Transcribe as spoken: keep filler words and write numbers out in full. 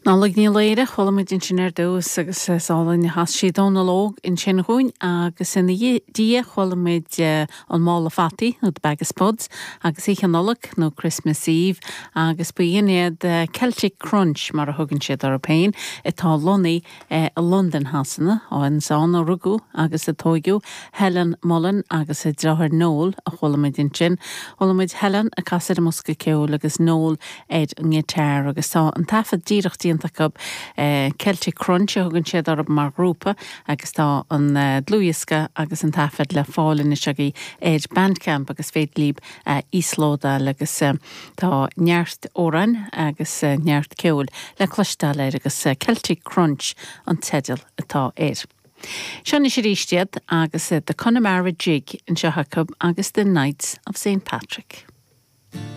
Nálaigh ní léire cholamid in sin ar dús agus sálainn has siad ónalóg in sin chuin agus in dia cholamid an mála fati nó begus pods agus ich an nolag nó Christmas Eve agus buiad Celtic Crunch mar a thugann siad ar a pein itá lonaí a London hasanna á an sána rugú agus a tógiú Helen Mullen agus a drahar Noel a cholamid in sin cholamid Helen a casar a musca ceol agus Noel ed ngitar agus tá an tafad díreachtaí Cub uh, Celtic Crunch a thugann siad ar mar grúpa agus tá an uh, dlúiasca agus an tafad le fáilin is agé éid Bandcamp agus féad líb uh, Íslóda agus uh, tá neart óran agus uh, neart ceol le clostal agus uh, Celtic Crunch an tedal atá éir. Sean is rístiad agus uh, the Connemara Jig in Shahakub agus the Knights of Saint Patrick.